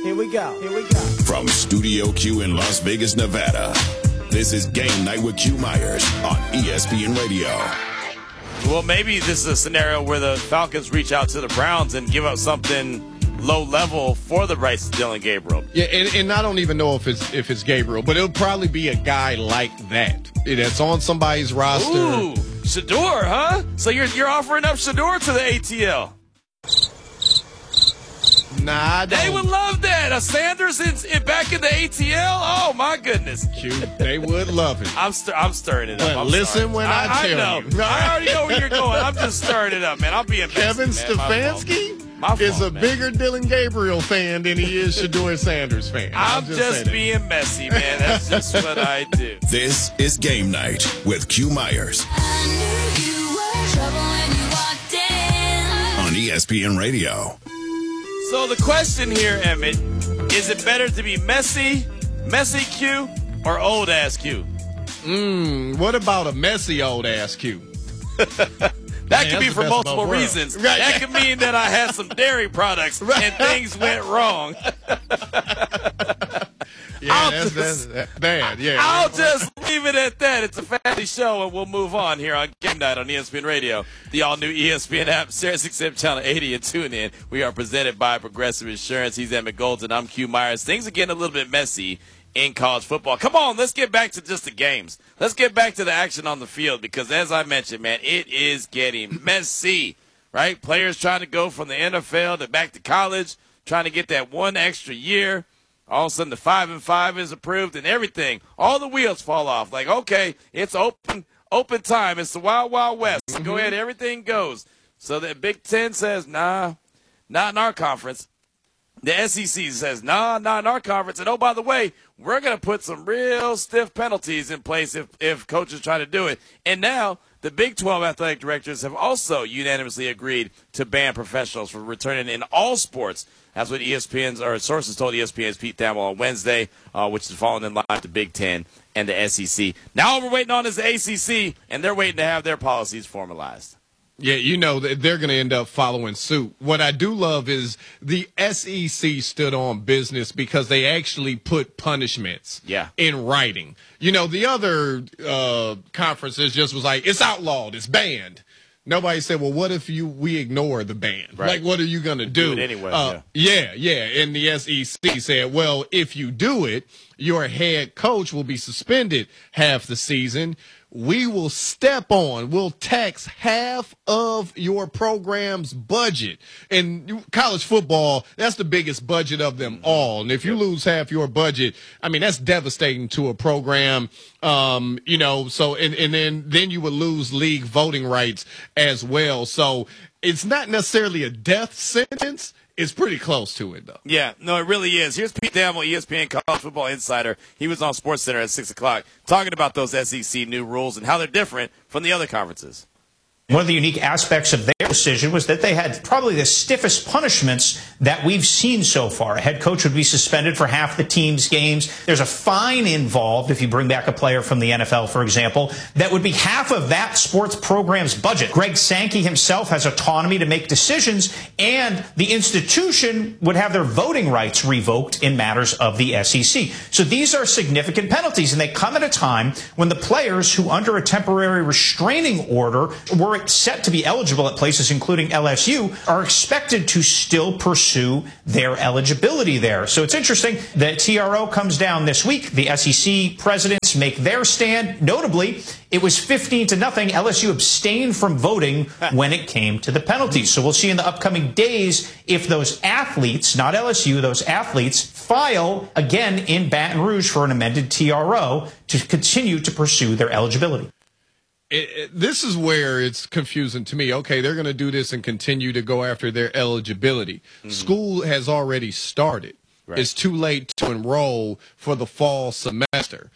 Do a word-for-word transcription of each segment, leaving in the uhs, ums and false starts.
Here we go. Here we go. From Studio Q in Las Vegas, Nevada, this is Game Night with Q Myers on E S P N Radio. Well, maybe this is a scenario where the Falcons reach out to the Browns and give up something low level for the rights to Dillon Gabriel. Yeah, and, and I don't even know if it's if it's Gabriel, but it'll probably be a guy like that that's on somebody's roster. Ooh, Shedeur, huh? So you're you're offering up Shedeur to the A T L? Nah, I don't. They would love that. A Sanders in, in back in the A T L. Oh my goodness. Q, they would love it. I'm st- I'm stirring it up. Well, I'm listen sorry. when I, I tell know. you. I already know where you're going. I'm just stirring it up, man. I'm being Kevin messy, man. Stefanski My fault, is a man. bigger Dillon Gabriel fan than he is Shedeur Sanders fan. I'm just, just being messy, man. That's just what I do. This is Game Night with Q Myers on E S P N Radio. So the question here, Emmett, is it better to be messy, messy Q, or old ass Q? Mm, what about a messy old ass Q? That could be for multiple reasons. Right. That could mean that I had some dairy products and things went wrong. Yeah, I'll that's, just- that's, that's bad. Yeah, I'll just leave it at that. It's a family show, and we'll move on here on Game Night on E S P N Radio, the all-new E S P N app, Sirius X M Channel eighty, and tune in. We are presented by Progressive Insurance. He's Emmett Golden. I'm Q Myers. Things are getting a little bit messy in college football. Come on, let's get back to just the games. Let's get back to the action on the field because, as I mentioned, man, it is getting messy, right? Players trying to go from the N F L to back to college, trying to get that one extra year. All of a sudden, the five and five is approved, and everything, all the wheels fall off. Like, okay, it's open, open time. It's the Wild Wild West. Mm-hmm. Go ahead, everything goes. So the Big Ten says, nah, not in our conference. The S E C says, nah, not in our conference. And oh, by the way, we're going to put some real stiff penalties in place if if coaches try to do it. And now the Big twelve athletic directors have also unanimously agreed to ban professionals from returning in all sports. That's what E S P N's or sources told E S P N's Pete Thamel on Wednesday, uh, which is falling in line with the Big Ten and the S E C. Now all we're waiting on is the A C C, and they're waiting to have their policies formalized. Yeah, you know, they're going to end up following suit. What I do love is the S E C stood on business because they actually put punishments yeah. in writing. You know, the other uh, conferences just was like, it's outlawed, it's banned. Nobody said, well, what if you we ignore the ban? Right. Like, what are you going to do? Do it anyway, uh, yeah. yeah, yeah. And the S E C said, well, if you do it, your head coach will be suspended half the season. We will step on, we'll tax half of your program's budget. And college football, that's the biggest budget of them all. And if you lose half your budget, I mean, that's devastating to a program. Um, you know, so, and, and then, then you would lose league voting rights as well. So it's not necessarily a death sentence. It's pretty close to it, though. Yeah, no, it really is. Here's Pete Thamel, E S P N College Football Insider. He was on SportsCenter at six o'clock talking about those S E C new rules and how they're different from the other conferences. One of the unique aspects of their decision was that they had probably the stiffest punishments that we've seen so far. A head coach would be suspended for half the team's games. There's a fine involved if you bring back a player from the N F L, for example, that would be half of that sports program's budget. Greg Sankey himself has autonomy to make decisions, and the institution would have their voting rights revoked in matters of the S E C. So these are significant penalties, and they come at a time when the players who, under a temporary restraining order, were set to be eligible at places including L S U are expected to still pursue their eligibility there. So it's interesting that T R O comes down this week. The S E C presidents make their stand. Notably, it was fifteen to nothing. L S U abstained from voting when it came to the penalties. So we'll see in the upcoming days if those athletes, not L S U, those athletes file again in Baton Rouge for an amended T R O to continue to pursue their eligibility. It, it, this is where it's confusing to me. Okay, they're going to do this and continue to go after their eligibility. Mm-hmm. School has already started. Right. It's too late to enroll for the fall semester.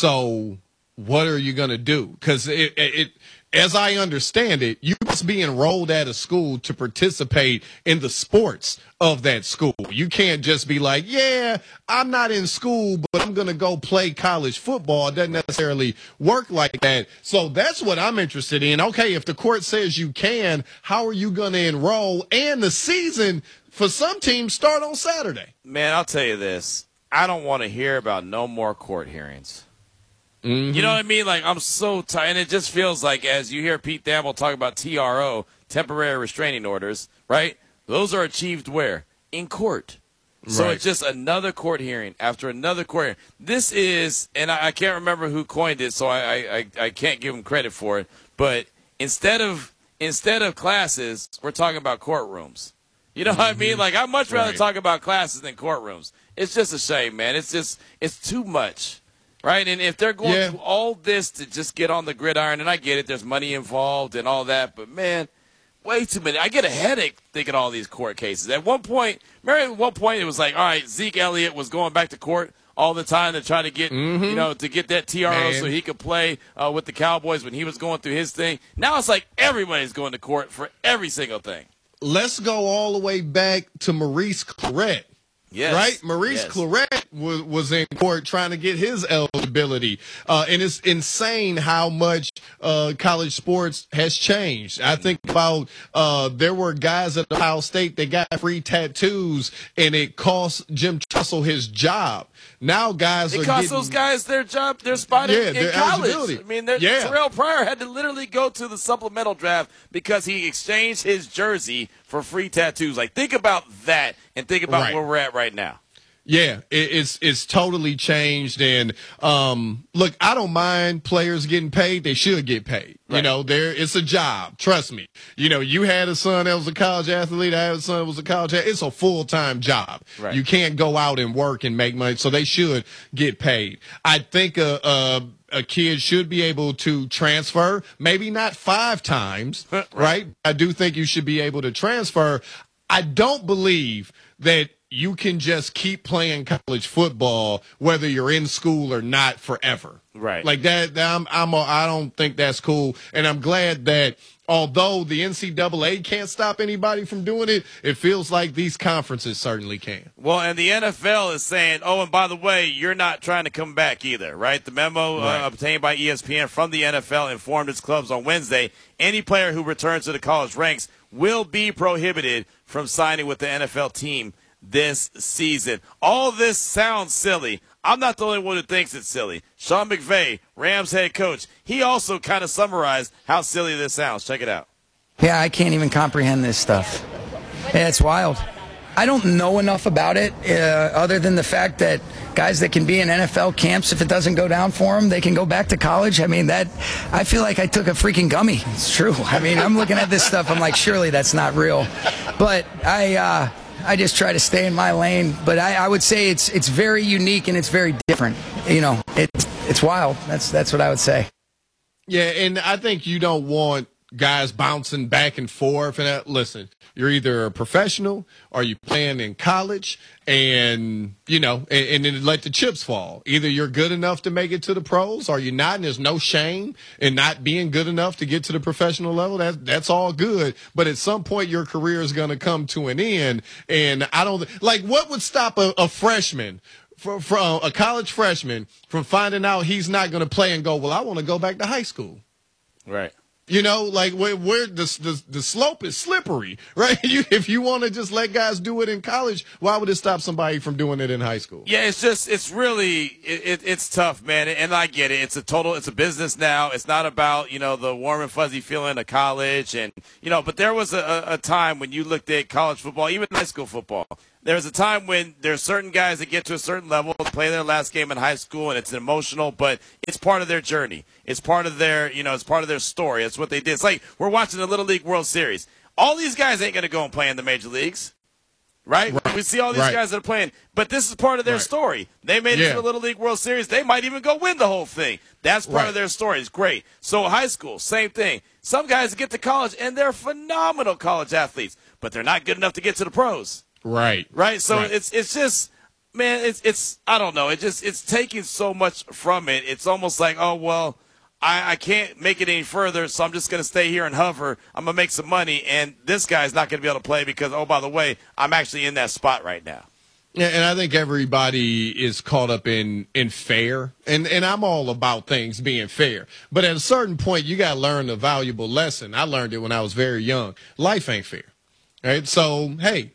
So what are you going to do? Because it, it, it, as I understand it, you must be enrolled at a school to participate in the sports of that school. You can't just be like, yeah, I'm not in school, but I'm going to go play college football. It doesn't necessarily work like that. So that's what I'm interested in. Okay, if the court says you can, how are you going to enroll? And the season for some teams, start on Saturday. Man, I'll tell you this. I don't want to hear about no more court hearings. Mm-hmm. You know what I mean? Like, I'm so tired. And it just feels like as you hear Pete Thamel talk about T R O, temporary restraining orders, right? Those are achieved where? In court. So Right. it's just another court hearing after another court hearing. This is, and I, I can't remember who coined it, so I, I, I can't give him credit for it. But instead of instead of classes, we're talking about courtrooms. You know mm-hmm. what I mean? Like, I'd much rather right. talk about classes than courtrooms. It's just a shame, man. It's just it's too much, right? And if they're going yeah. through all this to just get on the gridiron, and I get it, there's money involved and all that, but man. Way too many. I get a headache thinking all these court cases. At one point, remember at one point it was like, all right, Zeke Elliott was going back to court all the time to try to get, mm-hmm. you know, to get that T R O Man. so he could play uh, with the Cowboys when he was going through his thing. Now it's like everybody's going to court for every single thing. Let's go all the way back to Maurice Clarett. Yes. Right? Maurice yes. Clarett was, was in court trying to get his eligibility. Uh, and it's insane how much uh, college sports has changed. I think about uh, there were guys at Ohio State that got free tattoos, and it cost Jim Tressel his job. Now guys it are cost getting, those guys their job, their spot yeah, in, their in college. eligibility. I mean, their, Yeah. Terrell Pryor had to literally go to the supplemental draft because he exchanged his jersey for free tattoos. Like, think about that and think about Right. where we're at right now. Yeah, it, it's it's totally changed. And um, look, I don't mind players getting paid. They should get paid. Right. You know, there it's a job. Trust me. You know, you had a son that was a college athlete. I had a son that was a college athlete. It's a full time job. Right. You can't go out and work and make money. So they should get paid. I think a, a a kid should be able to transfer. Maybe not five times, right. right? I do think you should be able to transfer. I don't believe that you can just keep playing college football whether you're in school or not forever. Right. Like that, that I'm, I'm a, I don't think that's cool. And I'm glad that although the N C double A can't stop anybody from doing it, it feels like these conferences certainly can. Well, and the N F L is saying, oh, and by the way, you're not trying to come back either, right? The memo Right. uh, obtained by E S P N from the N F L informed its clubs on Wednesday, any player who returns to the college ranks will be prohibited from signing with the N F L team this season. All this sounds silly. I'm not the only one who thinks it's silly. Sean McVay, Rams head coach, he also kind of summarized how silly this sounds. Check it out. Yeah, I can't even comprehend this stuff. Yeah, it's wild. I don't know enough about it uh, other than the fact that guys that can be in N F L camps, if it doesn't go down for them, they can go back to college. I mean, that I feel like I took a freaking gummy. It's true. I mean, I'm looking at this stuff. I'm like, surely that's not real. But I uh, I just try to stay in my lane. But I, I would say it's it's very unique and it's very different. You know, it's it's wild. That's that's what I would say. Yeah, and I think you don't want guys bouncing back and forth. And uh, listen, you're either a professional or you playing in college, and you know, and, and then let the chips fall. Either you're good enough to make it to the pros, or you're not. And there's no shame in not being good enough to get to the professional level. That's that's all good. But at some point, your career is going to come to an end. And I don't like what would stop a, a freshman. From, from a college freshman from finding out he's not going to play and go, well, I want to go back to high school. Right. You know, like where, where the, the the slope is slippery, right? You, if you want to just let guys do it in college, why would it stop somebody from doing it in high school? Yeah, it's just it's really it, it, it's tough, man, and I get it. It's a total it's a business now. It's not about you know the warm and fuzzy feeling of college, and you know. But there was a, a time when you looked at college football, even high school football. There's a time when there's certain guys that get to a certain level, play their last game in high school, and it's emotional, but it's part of their journey. It's part of their, you know, it's part of their story. It's what they did. It's like we're watching the Little League World Series. All these guys ain't going to go and play in the major leagues, right? right. We see all these right. guys that are playing, but this is part of their right. story. They made it yeah. to the Little League World Series. They might even go win the whole thing. That's part right. of their story. It's great. So high school, same thing. Some guys get to college, and they're phenomenal college athletes, but they're not good enough to get to the pros. Right. Right. So right. it's it's just, man, it's it's I don't know. It just it's taking so much from it. It's almost like, oh well, I, I can't make it any further, so I'm just gonna stay here and hover. I'm gonna make some money, and this guy's not gonna be able to play because oh by the way, I'm actually in that spot right now. Yeah, and I think everybody is caught up in in fair, and and I'm all about things being fair. But at a certain point, you got to learn a valuable lesson. I learned it when I was very young. Life ain't fair. Right. So, hey,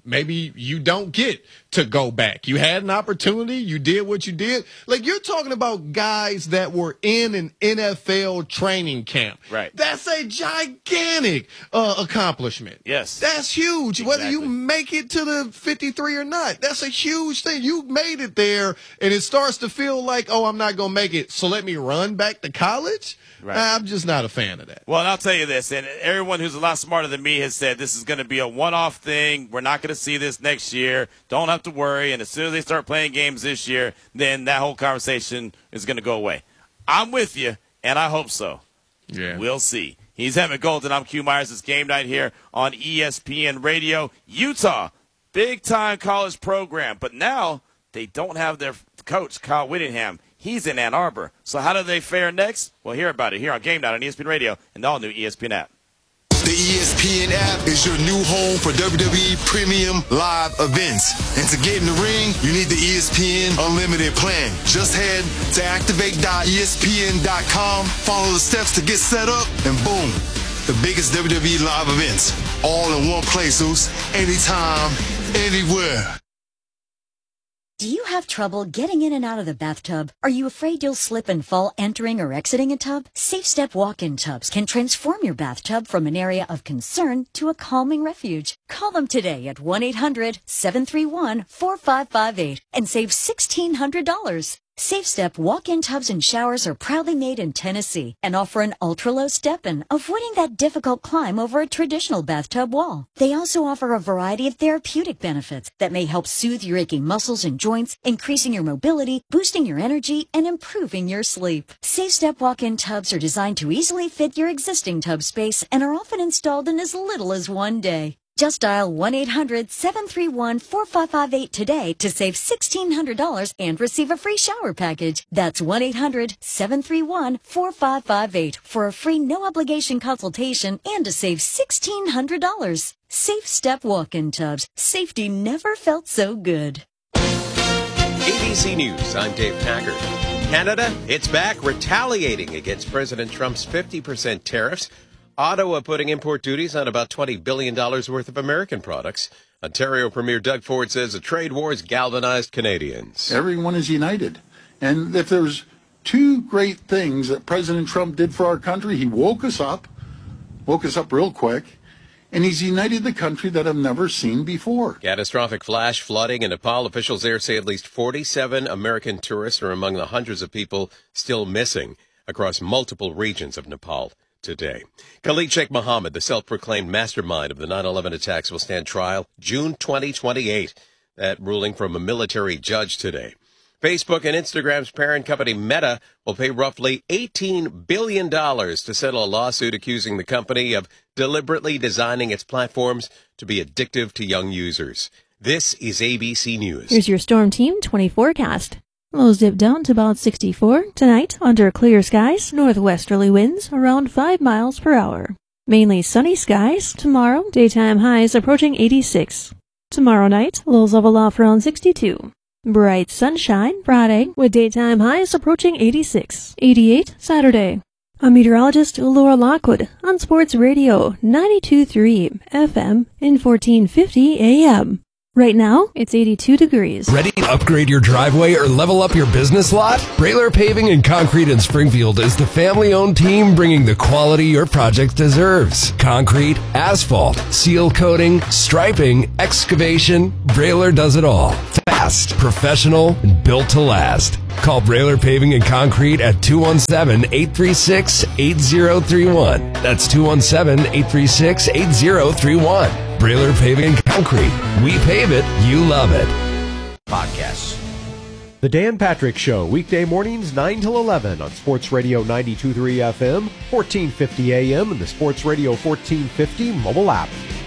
maybe you don't get to go back. You had an opportunity. You did what you did. Like, you're talking about guys that were in an N F L training camp. Right. That's a gigantic uh, accomplishment. Yes. That's huge. Exactly. Whether you make it to the fifty-three or not, that's a huge thing. You made it there, and it starts to feel like, oh, I'm not going to make it, so let me run back to college? Right. I'm just not a fan of that. Well, and I'll tell you this, and everyone who's a lot smarter than me has said this is going to be a one-off thing. We're not going to see this next year. Don't have to worry. And as soon as they start playing games this year, then that whole conversation is going to go away. I'm with you, and I hope so. Yeah. We'll see. He's Emmett Golden. I'm Q Myers. It's game night here on E S P N Radio. Utah, big-time college program, but now they don't have their coach, Kyle Whittingham. He's in Ann Arbor. So how do they fare next? Well, hear about it here on Game Night on E S P N Radio and the all-new E S P N app. The E S P N app is your new home for W W E Premium Live events. And to get in the ring, you need the E S P N Unlimited plan. Just head to activate dot E S P N dot com, follow the steps to get set up, and boom, the biggest W W E live events. All in one place, Zeus. Anytime, anywhere. Do you have trouble getting in and out of the bathtub? Are you afraid you'll slip and fall entering or exiting a tub? Safe Step walk-in tubs can transform your bathtub from an area of concern to a calming refuge. Call them today at one eight hundred seven three one four five five eight and save sixteen hundred dollars. Safe Step walk-in tubs and showers are proudly made in Tennessee and offer an ultra-low step-in, avoiding that difficult climb over a traditional bathtub wall. They also offer a variety of therapeutic benefits that may help soothe your aching muscles and joints, increasing your mobility, boosting your energy, and improving your sleep. Safe Step walk-in tubs are designed to easily fit your existing tub space and are often installed in as little as one day. Just dial one eight hundred seven three one four five five eight today to save sixteen hundred dollars and receive a free shower package. That's one eight hundred seven three one four five five eight for a free no-obligation consultation and to save sixteen hundred dollars. Safe Step walk-in tubs. Safety never felt so good. A B C News, I'm Dave Packard. Canada, it's back retaliating against President Trump's fifty percent tariffs. Ottawa putting import duties on about twenty billion dollars worth of American products. Ontario Premier Doug Ford says the trade war has galvanized Canadians. Everyone is united. And if there's two great things that President Trump did for our country, he woke us up, woke us up real quick, and he's united the country that I've never seen before. Catastrophic flash flooding in Nepal. Officials there say at least forty-seven American tourists are among the hundreds of people still missing across multiple regions of Nepal today. Khalid Sheikh Mohammed, the self-proclaimed mastermind of the nine eleven attacks, will stand trial June twenty twenty-eight. That ruling from a military judge today. Facebook and Instagram's parent company Meta will pay roughly eighteen billion dollars to settle a lawsuit accusing the company of deliberately designing its platforms to be addictive to young users. This is A B C News. Here's your Storm Team twenty forecast. Lows dip down to about sixty-four. Tonight, under clear skies, northwesterly winds around five miles per hour. Mainly sunny skies. Tomorrow, daytime highs approaching eighty-six. Tomorrow night, lows level off around sixty-two. Bright sunshine Friday with daytime highs approaching eighty-six. eighty-eight Saturday. I'm meteorologist Laura Lockwood on Sports Radio ninety-two point three F M and fourteen fifty A M. Right now, it's eighty-two degrees. Ready to upgrade your driveway or level up your business lot? Brailer Paving and Concrete in Springfield is the family-owned team bringing the quality your project deserves. Concrete, asphalt, seal coating, striping, excavation, Brailer does it all. Fast, professional, and built to last. Call Brailer Paving and Concrete at two one seven, eight three six, eight zero three one. That's two one seven, eight three six, eight zero three one. Brailer Paving and Concrete. We pave it, you love it. Podcasts. The Dan Patrick Show, weekday mornings nine till eleven on Sports Radio ninety-two point three F M, fourteen fifty A M, and the Sports Radio fourteen fifty mobile app.